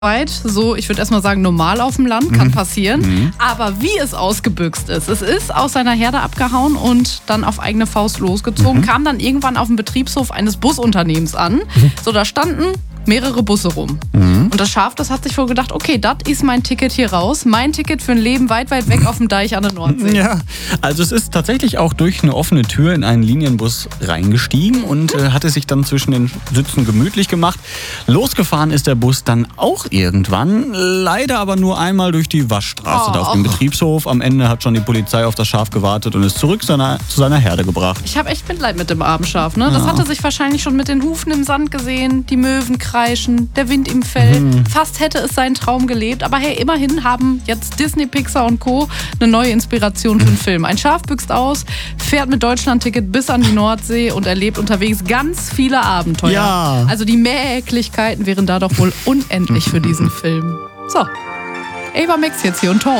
so, ich würde erstmal sagen, normal auf dem Land, kann passieren. Aber wie es ausgebüxt ist, es ist aus seiner Herde abgehauen und dann auf eigene Faust losgezogen, kam dann irgendwann auf dem Betriebshof eines Busunternehmens an. So, da standen mehrere Busse rum. Und das Schaf, das hat sich wohl gedacht, okay, das ist mein Ticket hier raus. Mein Ticket für ein Leben weit, weit weg auf dem Deich an der Nordsee. Ja, also es ist tatsächlich auch durch eine offene Tür in einen Linienbus reingestiegen und hatte sich dann zwischen den Sitzen gemütlich gemacht. Losgefahren ist der Bus dann auch irgendwann, leider aber nur einmal durch die Waschstraße da auf dem Betriebshof. Am Ende hat schon die Polizei auf das Schaf gewartet und es zurück zu seiner Herde gebracht. Ich habe echt Mitleid mit dem armen Schaf, ne? Das hatte sich wahrscheinlich schon mit den Hufen im Sand gesehen, die Möwen kreischen, der Wind im Fell. Fast hätte es seinen Traum gelebt. Aber hey, immerhin haben jetzt Disney, Pixar und Co. eine neue Inspiration für den Film. Ein Schaf büxt aus, fährt mit Deutschlandticket bis an die Nordsee und erlebt unterwegs ganz viele Abenteuer. Ja. Also die Möglichkeiten wären da doch wohl unendlich für diesen Film. So, Ava Max jetzt hier und Tom.